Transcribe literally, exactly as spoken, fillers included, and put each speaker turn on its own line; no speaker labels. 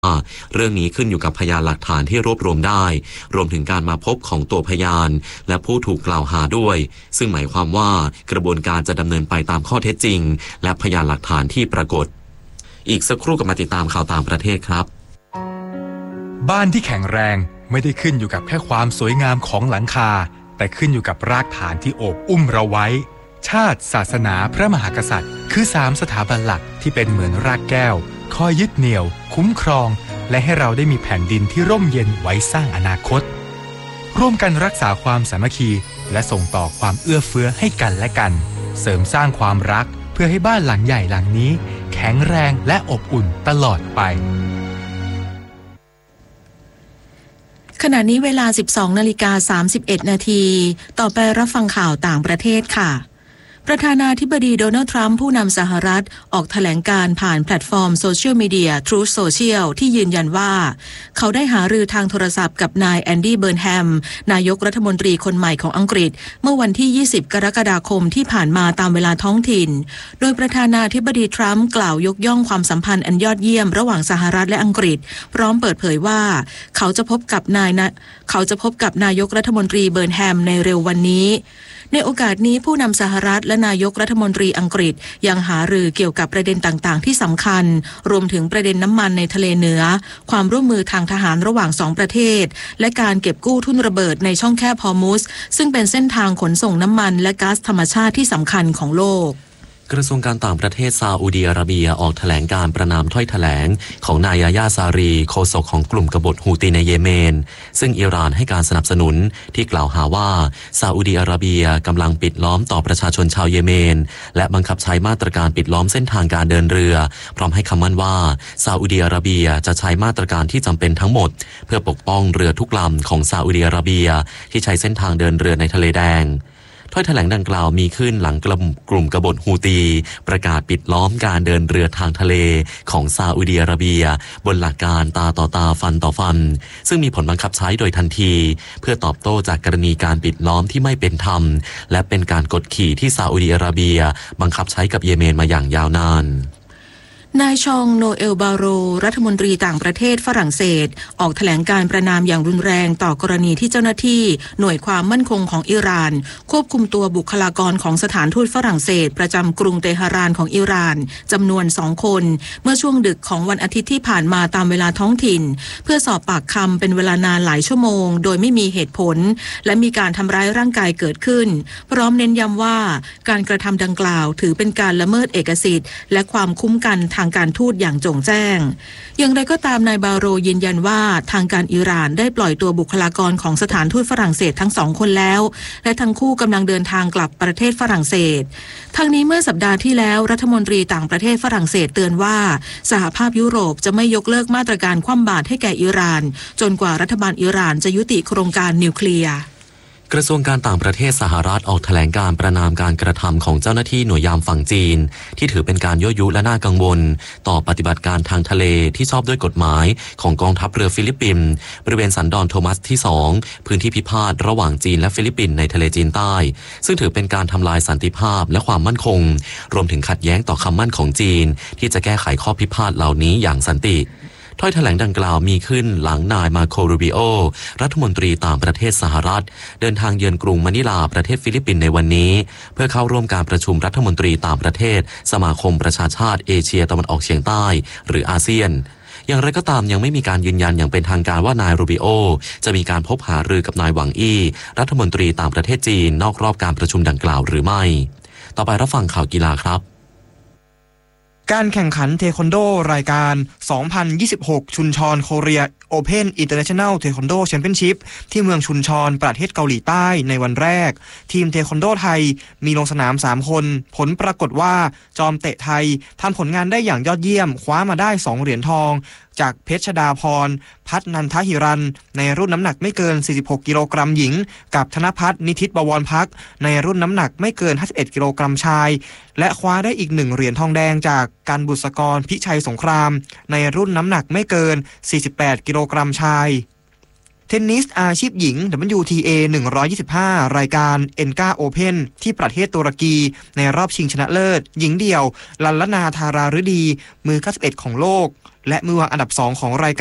เรื่องนี้ขึ้นอยู่กับพยานหลักฐานที่รวบรวมได้รวมถึงการมาพบของตัวพยานและผู้ถูกกล่าวหาด้วยซึ่งหมายความว่ากระบวนการจะดำเนินไปตามข้อเท็จจริงและพยานหลักฐานที่ปรากฏอีกสักครู่กับมาติดตามข่าวต่างประเทศครับ
บ้านที่แข็งแรงไม่ได้ขึ้นอยู่กับแค่ความสวยงามของหลังคาแต่ขึ้นอยู่กับรากฐานที่โอบอุ้มเราไว้ชาติศาสนาพระมหากษัตริย์คือสามสถาบันหลักที่เป็นเหมือนรากแก้วคอยยึดเหนี่ยวคุ้มครองและให้เราได้มีแผ่นดินที่ร่มเย็นไว้สร้างอนาคตร่วมกันรักษาความสามัคคีและส่งต่อความเอื้อเฟื้อให้กันและกันเสริมสร้างความรักเพื่อให้บ้านหลังใหญ่หลังนี้แข็งแรงและอบอุ่นตลอดไป
ขณะนี้เวลา สิบสองนาฬิกาสามสิบเอ็ดนาทีต่อไปรับฟังข่าวต่างประเทศค่ะประธานาธิบดีโดนัลด์ทรัมป์ผู้นำสหรัฐออกแถลงการผ่านแพลตฟอร์มโซเชียลมีเดีย Truth Social ที่ยืนยันว่าเขาได้หารือทางโทรศัพท์กับนายแอนดี้เบิร์นแฮมนายกรัฐมนตรีคนใหม่ของอังกฤษเมื่อวันที่ยี่สิบกรกฎาคมที่ผ่านมาตามเวลาท้องถิ่นโดยประธานาธิบดีทรัมป์กล่าวยกย่องความสัมพันธ์อันยอดเยี่ยมระหว่างสหรัฐและอังกฤษพร้อมเปิดเผยว่าเขาจะพบกับนายนะเขาจะพบกับนายกรัฐมนตรีเบิร์นแฮมในเร็ววันนี้ในโอกาสนี้ผู้นำสหรัฐและนายกรัฐมนตรีอังกฤษยังหารือเกี่ยวกับประเด็นต่างๆที่สำคัญรวมถึงประเด็นน้ำมันในทะเลเหนือความร่วมมือทางทหารระหว่างสองประเทศและการเก็บกู้ทุ่นระเบิดในช่องแคบฮอร์มุซซึ่งเป็นเส้นทางขนส่งน้ำมันและก๊าซธรรมชาติที่สำคัญของโลก
กระทรวงการต่างประเทศซาอุดิอาระเบียออกแถลงการประณามถ้อยแถลงของนายยาญาซารีโฆษกของกลุ่มกบฏฮูตีในเยเมนซึ่งอิหร่านให้การสนับสนุนที่กล่าวหาว่าซาอุดิอาระเบียกำลังปิดล้อมต่อประชาชนชาวเยเมนและบังคับใช้มาตรการปิดล้อมเส้นทางการเดินเรือพร้อมให้คำมั่นว่าซาอุดิอาระเบียจะใช้มาตรการที่จำเป็นทั้งหมดเพื่อปกป้องเรือทุกลำของซาอุดิอาระเบียที่ใช้เส้นทางเดินเรือในทะเลแดงถ้อยแถลงดังกล่าวมีขึ้นหลังกลุ่มกลุ่มกบฏฮูตีประกาศปิดล้อมการเดินเรือทางทะเลของซาอุดิอาระเบียบนหลักการตาต่อตาฟันต่อฟันซึ่งมีผลบังคับใช้โดยทันทีเพื่อตอบโต้จากกรณีการปิดล้อมที่ไม่เป็นธรรมและเป็นการกดขี่ที่ซาอุดิอาระเบียบังคับใช้กับเยเมนมาอย่างยาวนาน
นายชองโนเอลบาโรรัฐมนตรีต่างประเทศฝรั่งเศสออกแถลงการประนามอย่างรุนแรงต่อกรณีที่เจ้าหน้าที่หน่วยความมั่นคงของอิหร่านควบคุมตัวบุคลากรของสถานทูตฝรั่งเศสประจำกรุงเตหะรานของอิหร่านจำนวนสองคนเมื่อช่วงดึกของวันอาทิตย์ที่ผ่านมาตามเวลาท้องถิ่นเพื่อสอบปากคำเป็นเวลานานหลายชั่วโมงโดยไม่มีเหตุผลและมีการทำร้ายร่างกายเกิดขึ้นพร้อมเน้นย้ำว่าการกระทำดังกล่าวถือเป็นการละเมิดเอกสิทธิ์และความคุ้มกันทางการทูตอย่างโจ่งแจ้งอย่างไรก็ตามนายบาโรยืนยันว่าทางการอิหร่านได้ปล่อยตัวบุคลากรของสถานทูตฝรั่งเศสทั้งสองคนแล้วและทั้งคู่กำลังเดินทางกลับประเทศฝรั่งเศสทั้งนี้เมื่อสัปดาห์ที่แล้วรัฐมนตรีต่างประเทศฝรั่งเศสเตือนว่าสหภาพยุโรปจะไม่ยกเลิกมาตรการคว่ำบาตรให้แก่อิหร่านจนกว่ารัฐบาลอิหร่านจะยุติโครงการนิวเคลียร์
กระทรวงการต่างประเทศสหรัฐออกแถลงการประณามการกระทำของเจ้าหน้าที่หน่วยยามฝั่งจีนที่ถือเป็นการยั่วยุและน่ากังวลต่อปฏิบัติการทางทะเลที่ชอบด้วยกฎหมายของกองทัพเรือฟิลิปปินส์บริเวณสันดอนโทมัสที่สองพื้นที่พิพาทระหว่างจีนและฟิลิปปินส์ในทะเลจีนใต้ซึ่งถือเป็นการทำลายสันติภาพและความมั่นคงรวมถึงขัดแย้งต่อคำมั่นของจีนที่จะแก้ไขข้อพิพาทเหล่านี้อย่างสันติถ้อยแถลงดังกล่าวมีขึ้นหลังนายมาโครูบิโอรัฐมนตรีต่างประเทศสหรัฐเดินทางเยือนกรุงมะนิลาประเทศฟิลิปปินส์ในวันนี้เพื่อเข้าร่วมการประชุมรัฐมนตรีต่างประเทศสมาคมประชาชาติเอเชียตะวันออกเฉียงใต้หรืออาเซียนอย่างไรก็ตามยังไม่มีการยืนยันอย่างเป็นทางการว่านายรูบิโอจะมีการพบหารือกับนายหวังอี้รัฐมนตรีต่างประเทศจีนนอกรอบการประชุมดังกล่าวหรือไม่ต่อไปรับฟังข่าวกีฬาครับ
การแข่งขันเทควันโดรายการ สองพันยี่สิบหก ชุนชอนโคเรียโอเพนอินเตอร์เนชั่นแนลเทควันโดแชมเปี้ยนชิพที่เมืองชุนชอนประเทศเกาหลีใต้ในวันแรกทีมเทควันโดไทยมีลงสนามสามคนผลปรากฏว่าจอมเตะไทยทำผลงานได้อย่างยอดเยี่ยมคว้ามาได้สองเหรียญทองจากเพชรดาพรพัฒนันทหิรันในรุ่นน้ำหนักไม่เกินสี่สิบหกกิโลกรัมหญิงกับธนภัทรนิทิตบวรพักในรุ่นน้ำหนักไม่เกินห้าสิบเอ็ดกิโลกรัมชายและคว้าได้อีกหนึ่งเหรียญทองแดงจากกันบุษกรพิชัยสงครามในรุ่นน้ำหนักไม่เกินสี่สิบแปดกิโลกรัมชายเทนนิสอาชีพหญิง ดับเบิลยู ที เอ หนึ่งร้อยยี่สิบห้ารายการ เอ็น จี เอ Open ที่ประเทศตุรกีในรอบชิงชนะเลิศหญิงเดี่ยวลัลลนาธาราฤดีมือเก้าสิบเอ็ดของโลกและมือวางอันดับสองของรายการ